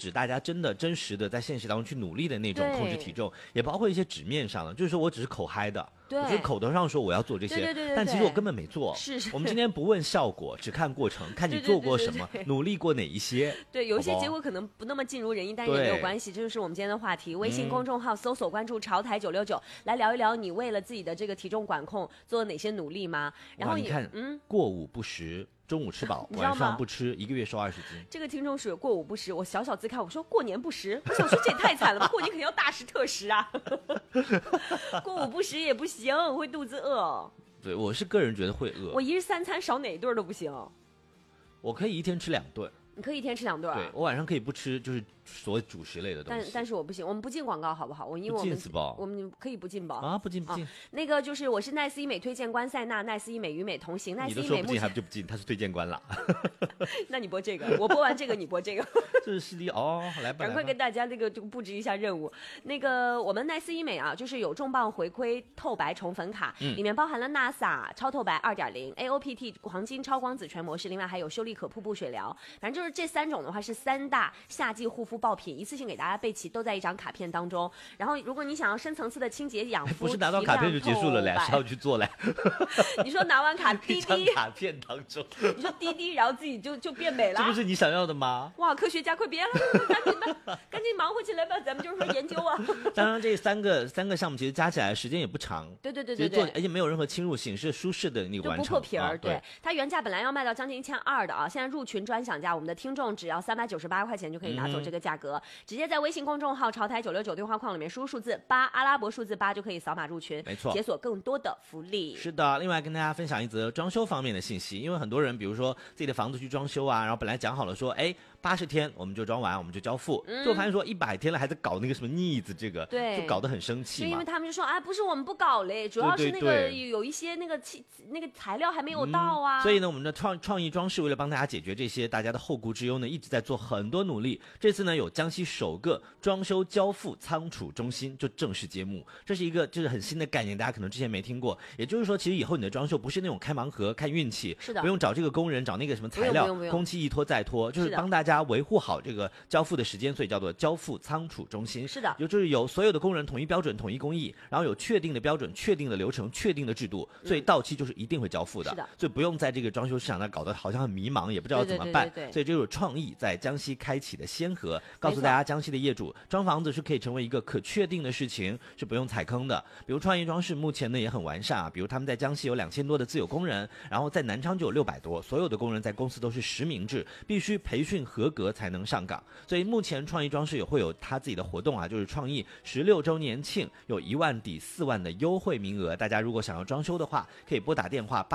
指大家真实的在现实当中去努力的那种控制体重，也包括一些纸面上的，就是说我只是口嗨的。我觉得口头上说我要做这些，但其实我根本没做。 是， 我们今天不问效果，只看过程，看你做过什么，努力过哪一些。 对，有一些结果可能不那么尽如人意，但也没有关系。这就是我们今天的话题。微信公众号搜索关注潮台969，来聊一聊你为了自己的这个体重管控做了哪些努力吗？然后你看，过午不食。中午吃饱，晚上不吃，1个月瘦20斤。 这个听众是过午不食，我小自看，我说过年不食，我想说这也太惨了吧，过年肯定要大食特食啊，过午不食也不行，会肚子饿。 对，我是个人觉得会饿。 我一日3餐少哪一顿都不行。 我可以一天吃2顿。 你可以一天吃2顿。 对，我晚上可以不吃，就是所谓主食类的东西。 但是我不行，我们不进广告好不好？因为我们可以不进吧？ 啊，不进。 那个就是我是奈斯医美推荐官塞纳，奈斯医美与美同行。奈斯医美你都说不进还就不进，他是推荐官了。 那你播这个，我播完这个你播这个。 这是CD哦，来吧， 赶快跟大家那个就布置一下任务。那个我们奈斯医美啊，就是有重磅回馈透白宠粉卡，里面包含了 NASA 超透白2.0、AOPT 黄金超光子全模式，另外还有修丽可瀑布水疗。反正就是这3种的话是3大夏季护肤爆品，一次性给大家备齐，都在一张卡片当中。然后如果你想要深层次的清洁养肤， 不是拿到卡片就结束了嘞，是要去做嘞。 你说拿完卡滴滴卡片当中， 你说滴滴，然后自己就变美了， 这不是你想要的吗？ 哇，科学家快别了，赶紧忙活起来吧，咱们就是说研究啊。 当然，这三个项目其实加起来时间也不长， 对， 而且没有任何侵入性，是舒适的那个完成， 不破皮儿。对，它原价本来要卖到将近1200的啊，现在入群专享价，我们的听众只要398块钱就可以拿走这个价格，直接在微信公众号潮台969对话框里面输入数字8，阿拉伯数字8就可以扫码入群， 没错， 解锁更多的福利。 是的，另外跟大家分享一则装修方面的信息，因为很多人比如说自己的房子去装修啊，然后本来讲好了说80天我们就装完，我们就交付，就发现说100天了还在搞那个什么腻子，这个对， 就搞得很生气嘛。 因为他们就说不是我们不搞嘞，主要是那个有一些那个材料还没有到啊。 所以呢，我们的创意装饰为了帮大家解决这些大家的后顾之忧呢，一直在做很多努力。这次呢，有江西首个装修交付仓储中心就正式揭幕，这是一个就是很新的概念，大家可能之前没听过。也就是说，其实以后你的装修不是那种开盲盒、看运气， 是的， 不用找这个工人，找那个什么材料，工期一拖再拖，就是帮大家维护好这个交付的时间，所以叫做交付仓储中心。 是的， 就是有所有的工人统一标准、统一工艺，然后有确定的标准、确定的流程、确定的制度，所以到期就是一定会交付的。 是的， 所以不用在这个装修市场上搞得好像很迷茫，也不知道怎么办。 对， 所以这就是创意在江西开启的先河，告诉大家江西的业主装房子是可以成为一个可确定的事情，是不用踩坑的。比如创意装饰目前呢也很完善啊，比如他们在江西有2000多的自有工人，然后在南昌就有600多，所有的工人在公司都是实名制，必须培训合格才能上岗。所以目前创意装饰也会有他自己的活动啊，就是创意16周年庆，有1万抵4万的优惠名额。大家如果想要装修的话，可以拨打电话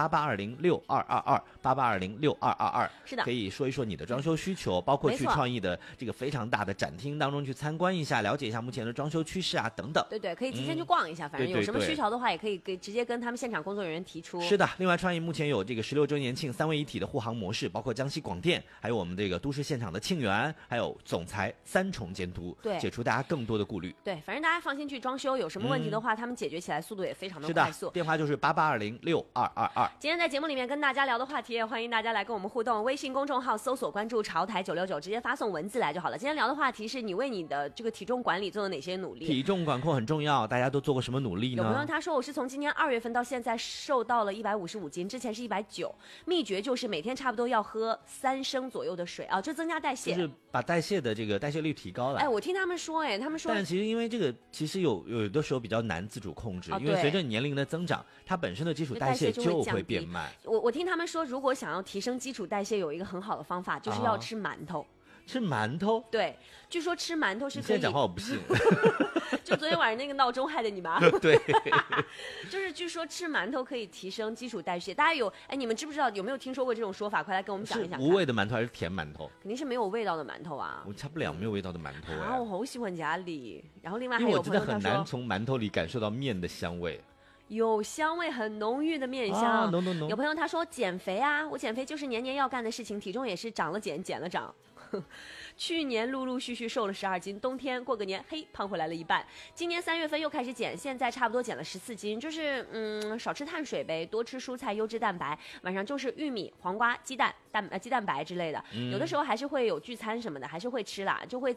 8820622288206222， 是的， 可以说一说你的装修需求，包括去创意的这个非常大的展厅当中去参观一下，了解一下目前的装修趋势啊等等。 对，可以提前去逛一下，反正有什么需求的话，也可以直接跟他们现场工作人员提出。 是的，另外创意目前有这个16周年庆3位一体的护航模式，包括江西广电，还有我们这个都市现场的庆元，还有总裁3重监督， 对， 解除大家更多的顾虑。 对，反正大家放心去装修，有什么问题的话，他们解决起来速度也非常的快速。 是的，电话就是88206222。 今天在节目里面跟大家聊的话题，也欢迎大家来跟我们互动。微信公众号搜索关注潮台969，直接发送文字来就好了。今天聊的话题是你为你的这个体重管理做了哪些努力？ 体重管控很重要，大家都做过什么努力呢？ 有朋友他说我是从今年2月份到现在瘦到了155斤，之前是190，秘诀就是每天差不多要喝3升左右的水啊，就增加代谢， 就是把代谢的这个代谢率提高了。 我听他们说， 但其实因为这个其实有的时候比较难自主控制，因为随着年龄的增长，它本身的基础代谢就会变慢。 我听他们说，如果想要提升基础代谢，有一个很好的方法，就是要吃馒头。 吃馒头？ 对，据说吃馒头是可以。 你现在讲话我不信。 就昨天晚上那个闹钟害的你吗？ 对。 就是据说吃馒头可以提升基础代谢。大家你们知不知道有没有听说过这种说法？快来跟我们讲一讲。 是无味的馒头还是甜馒头？ 肯定是没有味道的馒头啊。 我吃不了没有味道的馒头我好喜欢家里。然后另外还有因为我真的很难从馒头里感受到面的香味。 有香味很浓郁的面香。有朋友他说减肥啊，我减肥就是年年要干的事情，体重也是长了减，减了长。去年陆陆续续瘦了12斤，冬天过个年，胖回来了1半。今年3月份又开始减，现在差不多减了14斤，就是少吃碳水呗，多吃蔬菜、优质蛋白。晚上就是玉米、黄瓜、鸡蛋白之类的。有的时候还是会有聚餐什么的，还是会吃啦，就会